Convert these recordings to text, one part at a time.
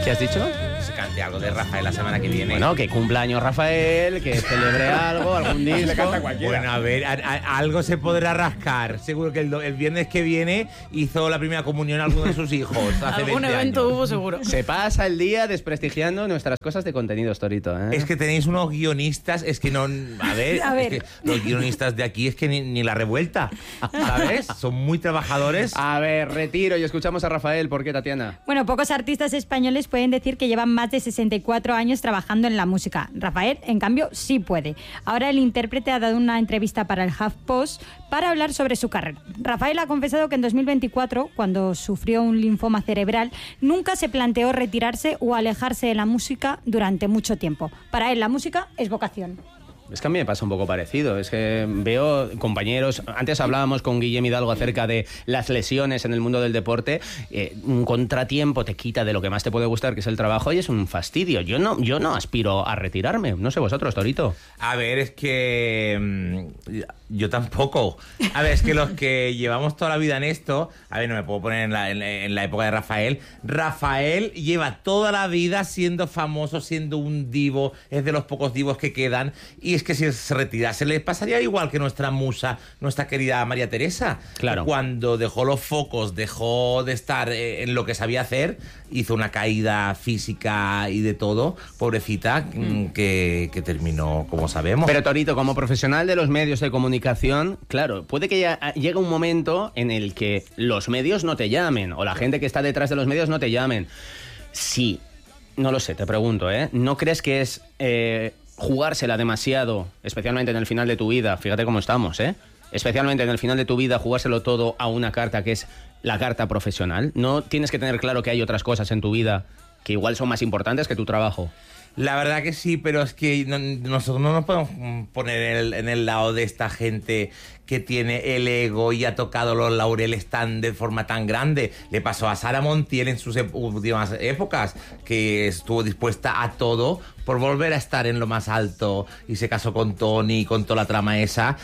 ¿Qué has dicho? Que se cante algo de Rafael la semana que viene. Bueno, que cumpla años Rafael, que celebre algo, algún disco. Le canta cualquiera. Bueno, a ver, algo se podrá rascar. Seguro que el viernes que viene hizo la primera comunión a alguno de sus hijos. Hace Algún 20 evento años. hubo seguro. Se pasa el día desprestigiando nuestras cosas de contenidos, Torito, ¿eh? Es que tenéis unos guionistas, es que no... A ver, A ver. Es que los guionistas de aquí es que ni la revuelta, ¿sabes? Son muy trabajadores. A ver, retiro y escuchamos a Rafael. ¿Por qué, Tatiana? Bueno, pocos artistas españoles pueden decir que llevan más de 64 años trabajando en la música. Rafael, en cambio, sí puede. Ahora el intérprete ha dado una entrevista para el HuffPost para hablar sobre su carrera. Rafael ha confesado que en 2024, cuando sufrió un linfoma cerebral, nunca se planteó retirarse o alejarse de la música durante mucho tiempo. Para él, la música es vocación. Es que a mí me pasa un poco parecido. Es que veo compañeros... Antes hablábamos con Guillem Hidalgo acerca de las lesiones en el mundo del deporte. Un contratiempo te quita de lo que más te puede gustar, que es el trabajo, y es un fastidio. Yo no aspiro a retirarme. No sé vosotros, Torito. A ver, es que... yo tampoco. A ver, es que los que llevamos toda la vida en esto... A ver, no me puedo poner en la época de Rafael. Rafael lleva toda la vida siendo famoso, siendo un divo. Es de los pocos divos que quedan. Y es que si se retirase le pasaría igual que nuestra musa, nuestra querida María Teresa. Claro. Cuando dejó los focos, dejó de estar en lo que sabía hacer, hizo una caída física y de todo, pobrecita, que terminó como sabemos. Pero, Torito, como profesional de los medios de comunicación, claro, puede que llegue un momento en el que los medios no te llamen, o la gente que está detrás de los medios no te llamen. Sí, no lo sé, te pregunto, ¿eh? ¿No crees que es... jugársela demasiado, especialmente en el final de tu vida, fíjate cómo estamos, especialmente en el final de tu vida, jugárselo todo a una carta que es la carta profesional? ¿No tienes que tener claro que hay otras cosas en tu vida que igual son más importantes que tu trabajo? La verdad que sí, pero es que nosotros no nos podemos poner en el lado de esta gente que tiene el ego y ha tocado los laureles de forma tan grande. Le pasó a Sara Montiel en sus últimas épocas, que estuvo dispuesta a todo por volver a estar en lo más alto y se casó con Tony, con toda la trama esa.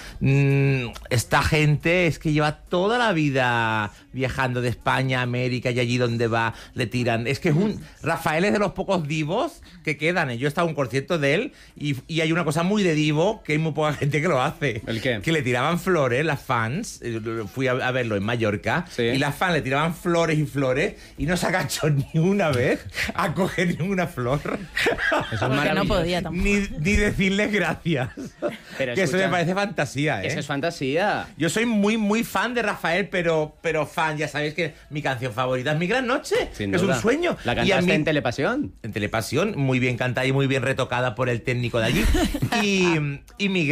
Esta gente es que lleva toda la vida viajando de España a América, y allí donde va le tiran. Es que Rafael es de los pocos divos que quedan. Yo he estado en un concierto de él y hay una cosa muy de divo que hay muy poca gente que lo hace. ¿El qué? Que le tiraban flores, las fans. Fui a verlo en Mallorca, sí. Y las fans le tiraban flores y flores y no se agachó ni una vez a coger ninguna flor. Eso es Porque no podía tampoco. Ni decirles gracias. Pero que eso escucha, me parece fantasía, ¿eh? Eso es fantasía. Yo soy muy, muy fan de Rafael, pero fan, ya sabéis que mi canción favorita es Mi Gran Noche. Sin es duda. un sueño. ¿La Y cantaste a mí- en Telepasión? En Telepasión, muy bien cantada y muy bien retocada por el técnico de allí. Y mi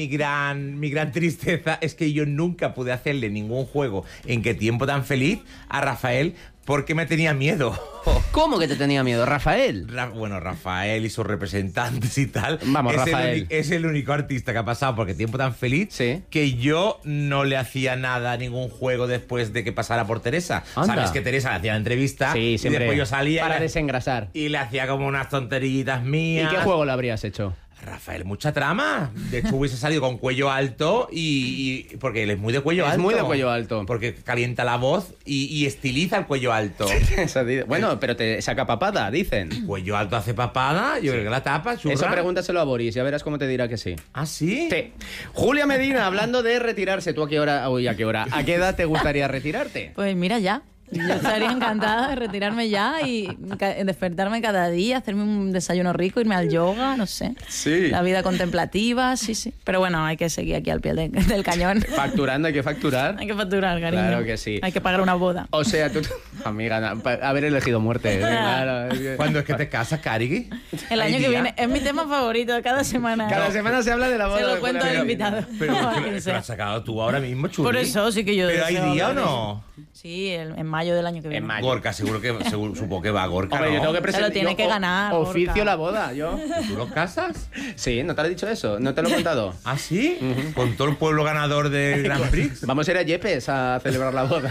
gran tristeza es que yo nunca pude hacerle ningún juego en Qué tiempo tan feliz a Rafael, porque me tenía miedo. ¿Cómo que te tenía miedo, Rafael? Bueno, Rafael y sus representantes y tal. Vamos, es Rafael. Es el único artista que ha pasado por Qué tiempo tan feliz, Sí. que yo no le hacía nada, ningún juego después de que pasara por Teresa. Anda. Sabes que Teresa le hacía la entrevista Sí, y siempre. después yo salía Para y le- desengrasar. y le hacía como unas tonterillitas ¿Y mías. qué juego le habrías hecho? Rafael, mucha trama. De hecho, hubiese salido con cuello alto y porque él es muy de cuello alto. Es muy de cuello alto. Porque calienta la voz y estiliza el cuello alto. Bueno, pero te saca papada, dicen. Cuello alto hace papada, yo creo que la tapa, churra. Eso pregúntaselo a Boris, ya verás cómo te dirá que sí. ¿Ah, sí? Sí. Julia Medina, hablando de retirarse, ¿tú a qué hora? Uy, ¿a qué hora? ¿A qué edad te gustaría retirarte? Pues mira, ya. Yo estaría encantada de retirarme ya y despertarme cada día, hacerme un desayuno rico, irme al yoga, no sé. Sí. La vida contemplativa, sí, sí. Pero bueno, hay que seguir aquí al pie del cañón. Facturando, hay que facturar. Hay que facturar, cariño. Claro que sí. Hay que pagar una boda. O sea, tú... Amiga, haber elegido muerte. Claro. ¿Cuándo es que te casas, Cari? El ¿Hay año que día? viene es mi tema favorito de cada semana. Cada semana se habla de la boda. Se lo de cuento Julia al Medina. invitado. Pero No, que quien lo sea. has sacado tú ahora mismo, Chuli. Por eso sí que yo ¿Pero hay deseo día o hablar de no? Sí, en mayo del año que viene. En mayo. Gorka, supongo que va Gorka, Hombre, ¿no? yo tengo que Se presentar. lo tiene que ganar, Oficio Gorka. la boda, yo. ¿Tú lo casas? Sí, ¿no te lo he dicho eso? ¿No te lo he contado? ¿Ah, sí? ¿Con todo el pueblo ganador del Grand Prix? Vamos a ir a Yepes a celebrar la boda.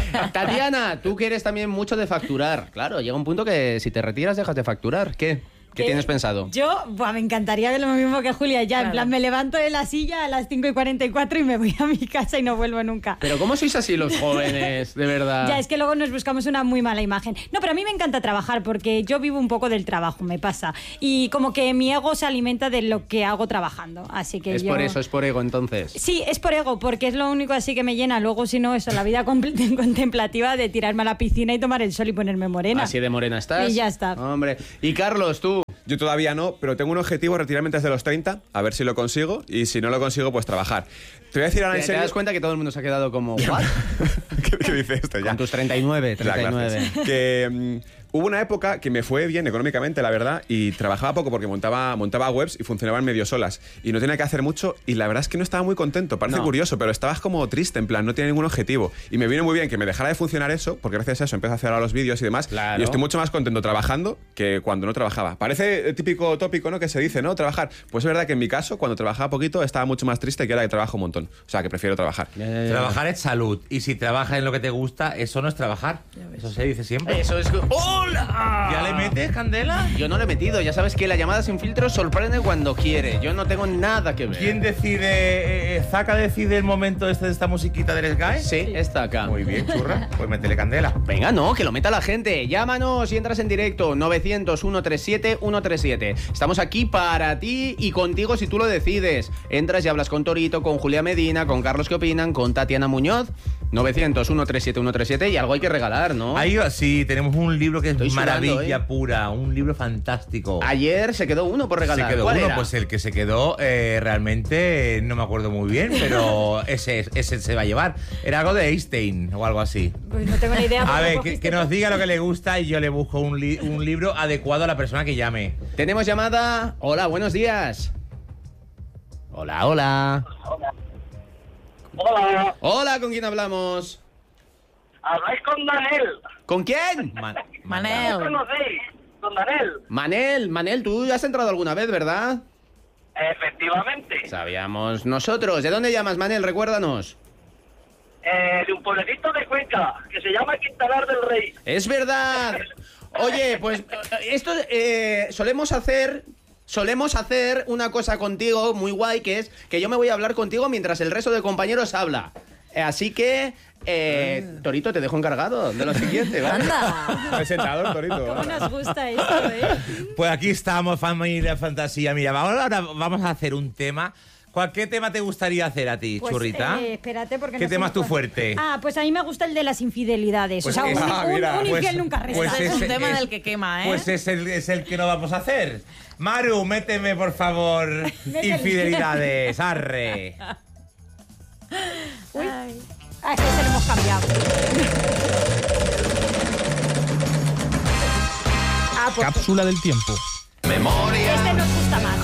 Tatiana, tú que eres también mucho de facturar. Claro, llega un punto que si te retiras dejas de facturar. ¿Qué? ¿Qué tienes pensado? Yo, me encantaría lo mismo que Julia, ya, en plan, me levanto de la silla a las 5:44 y me voy a mi casa y no vuelvo nunca. Pero ¿cómo sois así los jóvenes, de verdad? Ya, es que luego nos buscamos una muy mala imagen. No, pero a mí me encanta trabajar porque yo vivo un poco del trabajo, me pasa. Y como que mi ego se alimenta de lo que hago trabajando, así que Es por eso, es por ego, entonces. Sí, es por ego, porque es lo único así que me llena. Luego, si no, eso, la vida contemplativa de tirarme a la piscina y tomar el sol y ponerme morena. Así de morena estás. Y ya está. Hombre. Y Carlos, tú. Yo todavía no, pero tengo un objetivo, retirarme antes de los 30, a ver si lo consigo, y si no lo consigo, pues trabajar. Te voy a decir ahora en ¿Te serio... das cuenta que todo el mundo se ha quedado como... ¿What? ¿Qué dice esto ya? Con tus 39. Ya, gracias. Que hubo una época que me fue bien económicamente, la verdad, y trabajaba poco porque montaba webs y funcionaban medio solas. Y no tenía que hacer mucho, y la verdad es que no estaba muy contento. Parece curioso, pero estabas como triste, en plan, no tenía ningún objetivo. Y me vino muy bien que me dejara de funcionar eso, porque gracias a eso empecé a hacer ahora los vídeos y demás. Claro. Y estoy mucho más contento trabajando que cuando no trabajaba. Parece el típico tópico, ¿no? Que se dice, ¿no? Trabajar. Pues es verdad que en mi caso, cuando trabajaba poquito, estaba mucho más triste que ahora que trabajo un montón. O sea, que prefiero trabajar. Trabajar es salud. Y si trabajas en lo que te gusta, eso no es trabajar. Eso se dice siempre. Eso es... ¡Hola! ¿Ya le metes, Candela? Yo no le he metido. Ya sabes que la llamada sin filtro sorprende cuando quiere. Yo no tengo nada que ver. ¿Quién decide? ¿Zaka decide el momento de esta musiquita del Sky? Sí, está acá. Muy bien, churra. Pues métele candela. Venga, no, que lo meta la gente. Llámanos y entras en directo. 900-137-137. Estamos aquí para ti y contigo si tú lo decides. Entras y hablas con Torito, con Julia Medina, con Carlos que opinan, con Tatiana Muñoz. 900-137-137 y algo hay que regalar, ¿no? Ahí sí, tenemos un libro que es Estoy sudando, maravilla pura. Un libro fantástico. Ayer se quedó uno por regalar. Se quedó ¿Cuál uno, era? pues el que se quedó realmente no me acuerdo muy bien, pero ese se va a llevar. Era algo de Einstein o algo así. Pues no tengo ni idea. A ver, que nos diga lo que le gusta y yo le busco un libro adecuado a la persona que llame. Tenemos llamada. Hola, buenos días. Hola, hola. Hola, Hola, ¿con quién hablamos? habláis con Daniel. ¿Con quién? ¿No Manel. conocéis? Con Daniel. Manel, tú has entrado alguna vez, ¿verdad? Efectivamente. Sabíamos nosotros. ¿De dónde llamas, Manel? Recuérdanos. De un pueblecito de Cuenca, que se llama Quintanar del Rey. Es verdad. Oye, pues esto solemos hacer una cosa contigo muy guay, que es que yo me voy a hablar contigo mientras el resto de compañeros habla. Así que, Torito, te dejo encargado de lo siguiente, ¿vale? Anda. Presentador, Torito. ¿Cómo nos gusta esto, Pues aquí estamos, familia fantasía. Mira, ahora vamos a hacer un tema. ¿Qué tema te gustaría hacer a ti, Pues, churrita? espérate, porque ¿Qué no sé tema es tu cuál. fuerte? Pues a mí me gusta el de las infidelidades. Pues o sea, mira, un pues- infiel nunca resta. pues Es un ese tema es- del que quema, ¿eh? Pues es el que no vamos a hacer. Maru, méteme, por favor, infidelidades. Arre. Uy. Es que se lo hemos cambiado. Pues Cápsula del tiempo. este nos gusta más.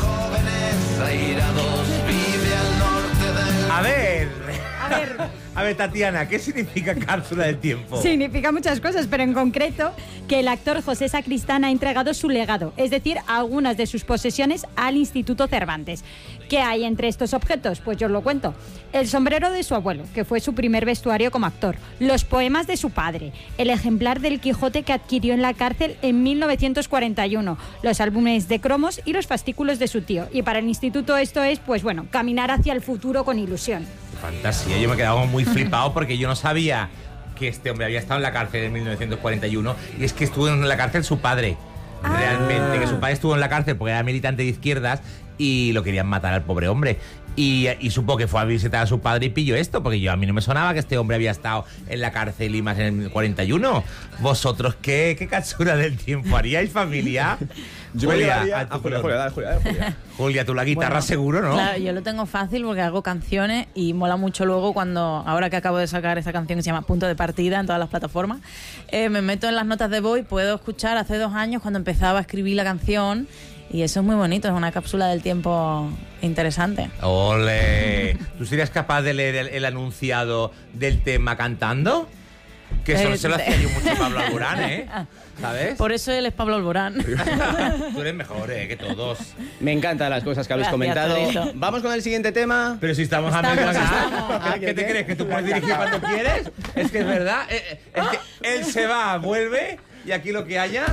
A ver, Tatiana, ¿qué significa cápsula del tiempo? Significa muchas cosas, pero en concreto que el actor José Sacristán ha entregado su legado, es decir, algunas de sus posesiones al Instituto Cervantes. ¿Qué hay entre estos objetos? Pues yo os lo cuento. El sombrero de su abuelo, que fue su primer vestuario como actor, los poemas de su padre, el ejemplar del Quijote que adquirió en la cárcel en 1941, los álbumes de cromos y los fascículos de su tío. Y para el instituto esto es, pues bueno, caminar hacia el futuro con ilusión. Fantasía, yo me he quedado muy flipado porque yo no sabía que este hombre había estado en la cárcel en 1941 y es que estuvo en la cárcel su padre. Realmente, que su padre estuvo en la cárcel porque era militante de izquierdas y lo querían matar al pobre hombre. Y supo que fue a visitar a su padre y pilló esto, porque a mí no me sonaba que este hombre había estado en la cárcel y más en el 41. ¿Vosotros qué cápsula del tiempo haríais, familia? Yo me Julia, llevaría a Julia, dale, Julia. Julia, tú la guitarra Bueno, seguro, ¿no? Claro, yo lo tengo fácil porque hago canciones y mola mucho luego ahora que acabo de sacar esta canción que se llama Punto de Partida en todas las plataformas, me meto en las notas de voz y puedo escuchar hace 2 años cuando empezaba a escribir la canción y eso es muy bonito, es una cápsula del tiempo interesante. ¡Ole! ¿Tú serías capaz de leer el anunciado del tema cantando? Que eso se lo hacía yo mucho a Pablo Alborán, ¿eh? ¿Sabes? Por eso él es Pablo Alborán. Tú eres mejor, que todos. Me encantan las cosas que habéis Gracias, comentado. Torito. Vamos con el siguiente tema. Pero si estamos a Estamos, medio estamos. ¿Qué te crees? ¿Que tú puedes dirigir cuando quieres? Es que es verdad. Es que él se va, vuelve y aquí lo que haya.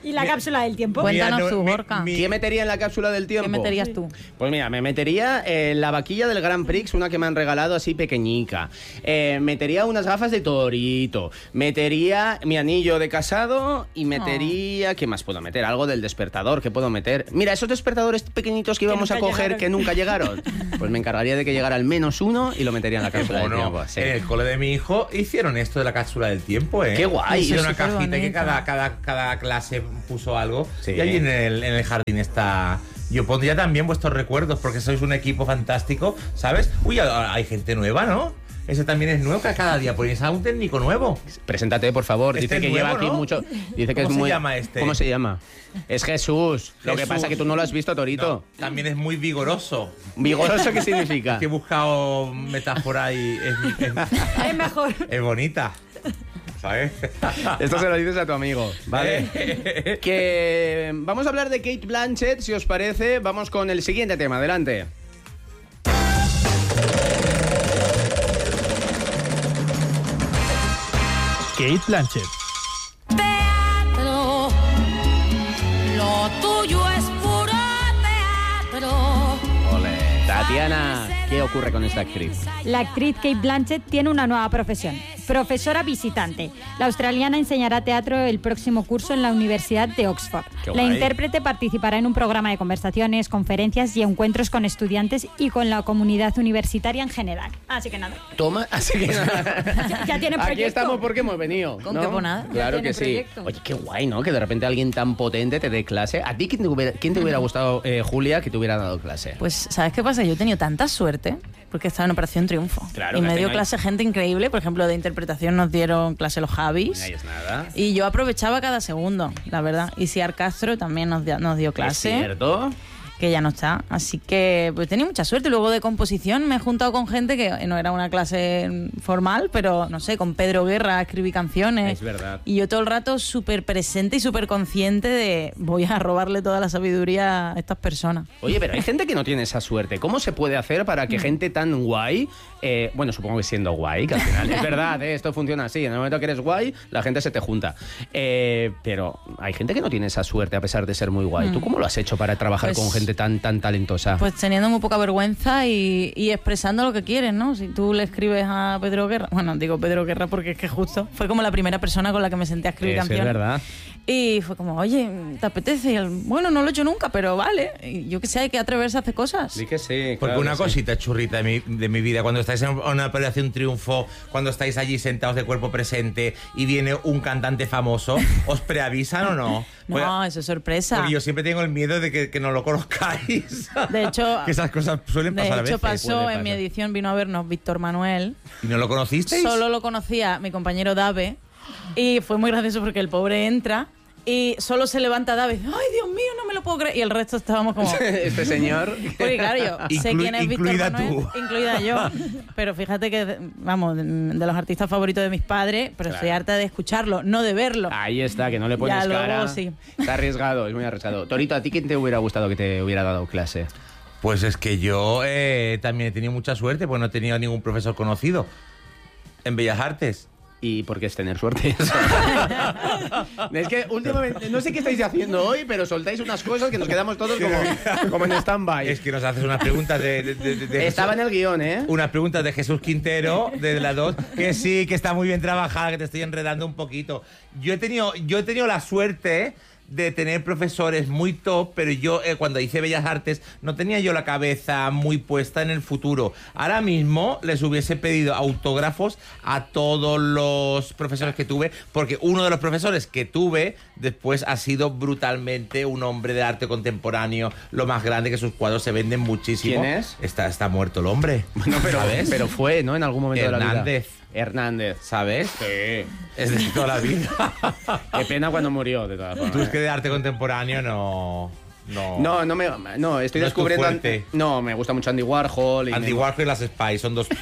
¿Y la cápsula del tiempo? Cuéntanos tú, Gorka. ¿Qué metería en la cápsula del tiempo? ¿Qué meterías tú? Pues mira, me metería la vaquilla del Grand Prix, una que me han regalado así pequeñica. Metería unas gafas de torito. Metería mi anillo de casado y metería... ¿Qué más puedo meter? Algo del despertador que puedo meter. Mira, esos despertadores pequeñitos que íbamos a coger que nunca llegaron. Pues me encargaría de que llegara al menos uno y lo metería en la cápsula del tiempo. Sí. En el cole de mi hijo hicieron esto de la cápsula del tiempo, ¿eh? ¡Qué guay! Hicieron una Súper cajita que bonita. cada clase puso algo. Sí. Y allí en el jardín está... Yo pondría también vuestros recuerdos, porque sois un equipo fantástico, ¿sabes? Uy, hay gente nueva, ¿no? Ese también es nuevo, que cada día ponéis a un técnico nuevo. Preséntate, por favor. Este Dice que es nuevo, lleva aquí ¿no? mucho... Dice que ¿Cómo es se muy... llama este? ¿Cómo se llama? Es Jesús. Lo que Jesús. pasa es que tú no lo has visto, Torito. No, también es muy vigoroso. ¿Vigoroso qué significa? Que he buscado metáfora y Es mejor. es bonita. ¿Sabes? Esto se lo dices a tu amigo, ¿vale? Que vamos a hablar de Kate Blanchett, si os parece. Vamos con el siguiente tema. Adelante. Kate Blanchett. Teatro, lo tuyo es puro teatro. Tatiana, ¿qué ocurre con esta actriz? La actriz Kate Blanchett tiene una nueva profesión, profesora visitante. La australiana enseñará teatro el próximo curso en la Universidad de Oxford. Qué La guay. intérprete participará en un programa de conversaciones, conferencias y encuentros con estudiantes y con la comunidad universitaria en general. Así que nada. Toma, así que nada. Ya tiene Aquí proyecto. estamos porque hemos venido. Con ¿no? que por nada. Claro Ya que tiene sí. proyecto. Oye, qué guay, ¿no? Que de repente alguien tan potente te dé clase. ¿A ti quién te hubiera gustado, Julia, que te hubiera dado clase? Pues, ¿sabes qué pasa? Yo he tenido tanta suerte porque estaba en Operación Triunfo. Claro, y que me dio tengáis- clase gente increíble. Por ejemplo, de interpretación nos dieron clase los Javis. Ahí es nada. Y yo aprovechaba cada segundo, la verdad. Y Ciar Castro también nos dio ¿Es clase, cierto? que ya no está. Así que pues tenía mucha suerte. Luego de composición me he juntado con gente que no era una clase formal, pero no sé, con Pedro Guerra escribí canciones. Es verdad. Y yo todo el rato súper presente y súper consciente de voy a robarle toda la sabiduría a estas personas. Oye, pero hay gente que no tiene esa suerte. ¿Cómo se puede hacer para que gente tan guay, bueno, supongo que siendo guay, que al final es verdad, esto funciona así, en el momento que eres guay, la gente se te junta. Pero hay gente que no tiene esa suerte a pesar de ser muy guay. ¿Tú cómo lo has hecho para trabajar Pues- con gente tan talentosa? Pues teniendo muy poca vergüenza y expresando lo que quieres, ¿no? Si tú le escribes a Pedro Guerra, bueno, digo Pedro Guerra porque es que justo fue como la primera persona con la que me senté a escribir Eso es canciones. verdad. Y fue como, oye, ¿te apetece? Y él, bueno, no lo he hecho nunca, pero vale. Y yo que sé, hay que atreverse a hacer cosas. Sí que sí. Porque claro una que sí. cosita churrita de mi vida, cuando estáis en una Operación Triunfo, cuando estáis allí sentados de cuerpo presente y viene un cantante famoso, ¿os preavisan o no? No, eso es sorpresa. Porque yo siempre tengo el miedo de que no lo conozcáis. De hecho, que esas cosas suelen de pasar a hecho veces. pasó puede en mi pasar. edición, vino a vernos Víctor Manuel. ¿Y no lo conocisteis? Solo lo conocía mi compañero Dave. Y fue muy gracioso porque el pobre entra y solo se levanta Dave. ¡Ay, Dios mío, no me lo puedo creer! Y el resto estábamos como... Este señor. Porque claro, yo sé quién es Víctor incluida Manuel, tú. incluida yo. Pero fíjate que, vamos, de los artistas favoritos de mis padres, pero Claro. estoy harta de escucharlo, no de verlo. Ahí está, que no le pones Ya, luego cara. sí. Está arriesgado, es muy arriesgado. Torito, ¿a ti quién te hubiera gustado que te hubiera dado clase? Pues es que yo también he tenido mucha suerte, pues no he tenido ningún profesor conocido en Bellas Artes. ¿Y por qué es tener suerte eso? Es que últimamente, no sé qué estáis haciendo hoy, pero soltáis unas cosas que nos quedamos todos como en stand-by. Es que nos haces unas preguntas de Estaba en el guión, ¿eh? Unas preguntas de Jesús Quintero, de la 2, que sí, que está muy bien trabajada, que te estoy enredando un poquito. Yo he tenido la suerte de tener profesores muy top, pero yo cuando hice Bellas Artes no tenía yo la cabeza muy puesta en el futuro. Ahora mismo les hubiese pedido autógrafos a todos los profesores que tuve, porque uno de los profesores que tuve después ha sido brutalmente un hombre de arte contemporáneo, lo más grande, que sus cuadros se venden muchísimo. ¿Quién es? Está muerto el hombre. No, ¿Sabes? pero fue, ¿no? En algún momento de la vida. Hernández. Hernández. ¿Sabes? Sí. Es de toda la vida. Qué pena cuando murió, de todas Tú es formas. que de arte contemporáneo No, estoy No es tu descubriendo. fuerte. No, me gusta mucho Andy Warhol. Andy Warhol y las Spice son dos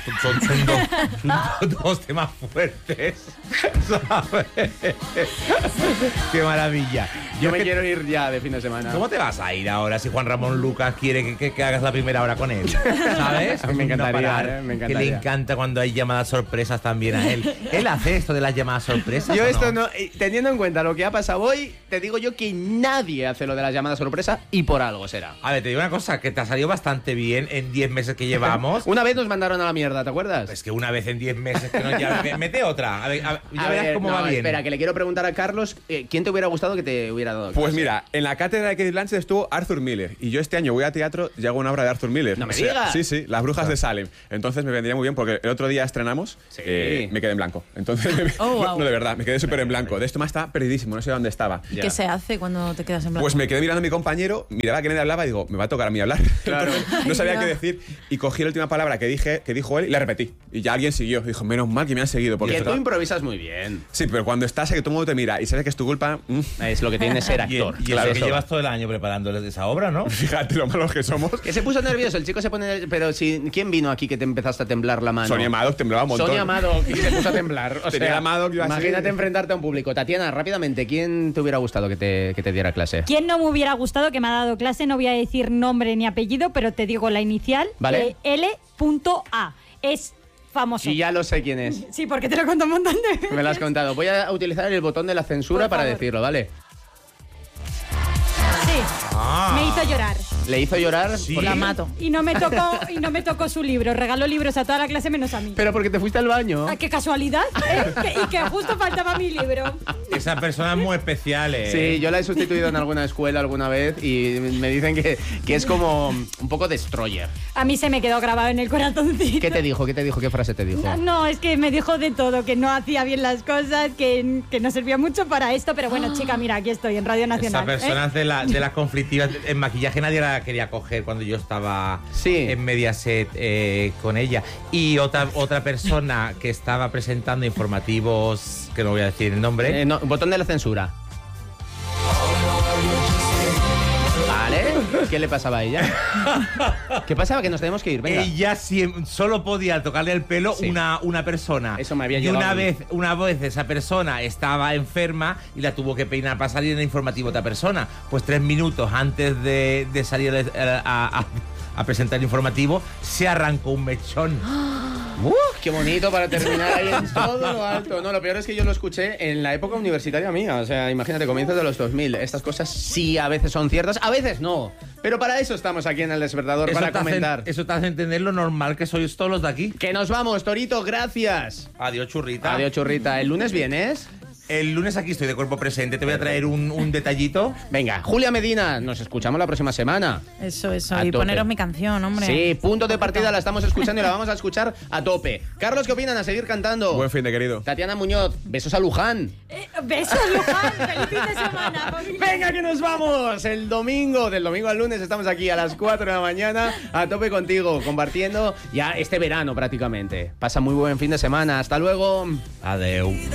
temas fuertes. ¿Sabes? Qué maravilla. Yo me es que- quiero ir ya de fin de semana. ¿Cómo te vas a ir ahora si Juan Ramón Lucas quiere que hagas la primera hora con él? ¿Sabes? Me encantaría, No parar. me Que encantaría. le encanta cuando hay llamadas sorpresas también a él. ¿Él hace esto de las llamadas sorpresas? Yo o esto no, teniendo en cuenta lo que ha pasado hoy, te digo yo que nadie hace lo de las llamadas sorpresa y por algo será. A ver, te digo una cosa, que te ha salido bastante bien en 10 meses que llevamos. Una vez nos mandaron a la mierda, ¿te acuerdas? Es que una vez en 10 meses que no ya... Mete otra. A ver, ya A verás ver, cómo no, va bien. Espera, que le quiero preguntar a Carlos, ¿quién te hubiera gustado que te hubiera dado? Pues clase? mira, en la cátedra de Kate Blanchett estuvo Arthur Miller. Y yo este año voy a teatro y hago una obra de Arthur Miller. ¡No me digas! Sí, Las Brujas de Salem. Entonces me vendría muy bien porque el otro día estrenamos, Sí. me quedé en blanco. Entonces, Oh, wow. no, de verdad, me quedé súper en blanco. De esto más estaba perdidísimo, no sé dónde estaba. Ya. ¿Qué se hace cuando te quedas en blanco? Pues me quedé mirando a mi compañero, miraba que nadie hablaba y digo, me va a tocar a mí hablar. Claro. Entonces, no sabía qué decir y cogí la última palabra que dijo él y la repetí. Y ya alguien siguió. Dijo, menos mal que me han seguido. Porque Que esto- tú improvisas muy bien. Sí, pero cuando estás que todo el mundo te mira y sabes que es tu culpa, Es lo que tiene ser Y, actor. y Claro, eso que eso. llevas todo el año preparándoles esa obra, ¿no? fíjate lo malos que somos. Que se puso nervioso, el chico se pone... Pero si, ¿quién vino aquí que te empezaste a temblar la mano? Sonia Madoc temblaba un montón. Sonia Madoc y se puso a temblar. O Tenía sea, la Madoc, iba así. imagínate enfrentarte a un público. Tatiana, rápidamente, ¿quién te hubiera gustado que te diera clase? ¿Quién no me hubiera gustado que me ha dado clase? No voy a decir nombre ni apellido, pero te digo la inicial. Vale. L.A. Es famoso. Sí, ya lo sé quién es. Sí, porque te lo cuento un montón de veces. Me lo has contado. Voy a utilizar el botón de la censura Por para favor. decirlo, ¿vale? Sí, me hizo llorar. Le hizo llorar. Sí. porque- La mato. Y no me tocó su libro. Regaló libros a toda la clase menos a mí. Pero porque te fuiste al baño. Ah, qué casualidad, ¿eh? Y que justo faltaba mi libro. Esa persona es muy especial, ¿eh? Sí, yo la he sustituido en alguna escuela alguna vez y me dicen que es como un poco destroyer. A mí se me quedó grabado en el corazoncito. ¿Qué te dijo? ¿Qué te dijo? ¿Qué frase te dijo? No, es que me dijo de todo, que no hacía bien las cosas, que no servía mucho para esto, pero bueno, chica, mira, aquí estoy en Radio Nacional. Esa persona es de las conflictivas. En maquillaje nadie la quería coger cuando yo estaba Sí. en Mediaset con ella. Y otra persona que estaba presentando informativos, que no voy a decir el nombre. No, botón de la censura. Vale. ¿Qué le pasaba a ella? ¿Qué pasaba? Que nos tenemos que ir. Venga. Ella solo podía tocarle el pelo Sí. una persona. Eso me había y llegado una a mí. vez esa persona estaba enferma y la tuvo que peinar para salir en el informativo otra persona. Pues 3 minutos antes de salir a presentar el informativo, se arrancó un mechón. Qué bonito para terminar ahí en todo lo alto. No, lo peor es que yo lo escuché en la época universitaria mía. O sea, imagínate, comienzos de los 2000. Estas cosas sí a veces son ciertas, a veces no. Pero para eso estamos aquí en El Despertador, para comentar. Eso te hace entender lo normal que sois todos los de aquí. Que nos vamos, Torito, gracias. Adiós, churrita. Adiós, churrita. ¿El lunes vienes? El lunes aquí estoy de cuerpo presente. Te voy a traer un detallito. Venga, Julia Medina, nos escuchamos la próxima semana. Eso. A Y tope. poneros mi canción, hombre. Sí, punto de partida la estamos escuchando y la vamos a escuchar a tope. Carlos, ¿qué opinan? A seguir cantando. Buen fin de querido. Tatiana Muñoz, besos a Luján. Besos, Luján. Feliz fin de semana, familia. Venga, que nos vamos. El domingo, del domingo al lunes, estamos aquí a las 4 de la mañana a tope contigo, compartiendo ya este verano prácticamente. Pasa muy buen fin de semana. Hasta luego. Adeu.